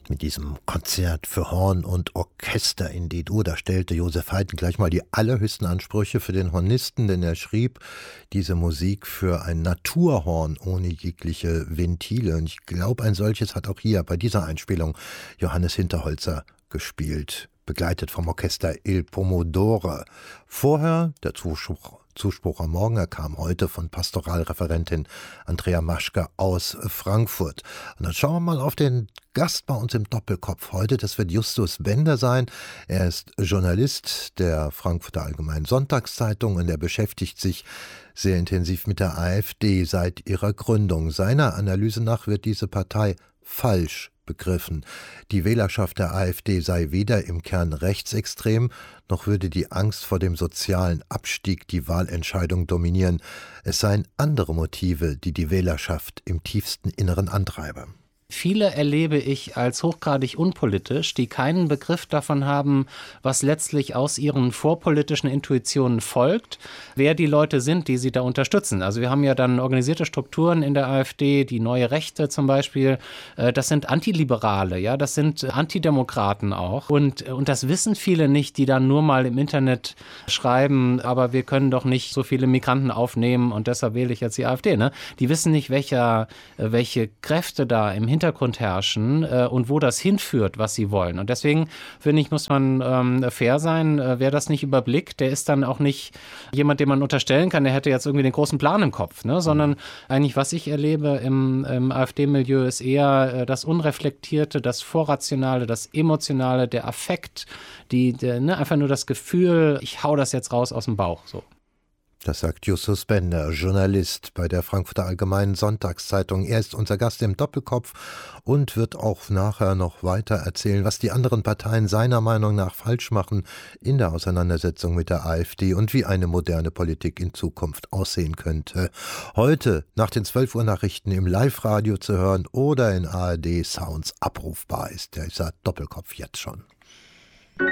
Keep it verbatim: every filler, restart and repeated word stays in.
Mit diesem Konzert für Horn und Orchester in D-Dur, da stellte Joseph Haydn gleich mal die allerhöchsten Ansprüche für den Hornisten, denn er schrieb diese Musik für ein Naturhorn ohne jegliche Ventile. Und ich glaube, ein solches hat auch hier bei dieser Einspielung Johannes Hinterholzer gespielt, begleitet vom Orchester Il Pomodore. Vorher der Zuspruch Zuspruch am Morgen. Er kam heute von Pastoralreferentin Andrea Maschke aus Frankfurt. Und dann schauen wir mal auf den Gast bei uns im Doppelkopf heute. Das wird Justus Bender sein. Er ist Journalist der Frankfurter Allgemeinen Sonntagszeitung und er beschäftigt sich sehr intensiv mit der AfD seit ihrer Gründung. Seiner Analyse nach wird diese Partei falsch begriffen. Die Wählerschaft der AfD sei weder im Kern rechtsextrem, noch würde die Angst vor dem sozialen Abstieg die Wahlentscheidung dominieren. Es seien andere Motive, die die Wählerschaft im tiefsten Inneren antreibe. Viele erlebe ich als hochgradig unpolitisch, die keinen Begriff davon haben, was letztlich aus ihren vorpolitischen Intuitionen folgt, wer die Leute sind, die sie da unterstützen. Also wir haben ja dann organisierte Strukturen in der AfD, die Neue Rechte zum Beispiel, das sind Antiliberale, ja, das sind Antidemokraten auch. Und, und das wissen viele nicht, die dann nur mal im Internet schreiben, aber wir können doch nicht so viele Migranten aufnehmen und deshalb wähle ich jetzt die AfD. Ne? Die wissen nicht, welcher, welche Kräfte da im Hintergrund Hintergrund herrschen äh, und wo das hinführt, was sie wollen. Und deswegen, finde ich, muss man ähm, fair sein. Äh, wer das nicht überblickt, der ist dann auch nicht jemand, dem man unterstellen kann, der hätte jetzt irgendwie den großen Plan im Kopf, ne? Sondern eigentlich, was ich erlebe im, im AfD-Milieu, ist eher äh, das Unreflektierte, das Vorrationale, das Emotionale, der Affekt, die, der, ne? einfach nur das Gefühl, ich hau das jetzt raus aus dem Bauch, so. Das sagt Justus Bender, Journalist bei der Frankfurter Allgemeinen Sonntagszeitung. Er ist unser Gast im Doppelkopf und wird auch nachher noch weiter erzählen, was die anderen Parteien seiner Meinung nach falsch machen in der Auseinandersetzung mit der AfD und wie eine moderne Politik in Zukunft aussehen könnte. Heute nach den zwölf Uhr Nachrichten im Live-Radio zu hören oder in A R D Sounds abrufbar ist. Der ist Doppelkopf jetzt schon.